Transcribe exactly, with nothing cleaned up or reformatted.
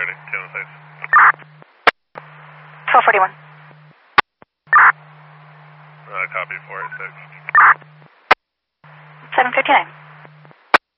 ready. Taylor, please. twelve forty-one. Uh, copy four eight six. seven fifty-nine.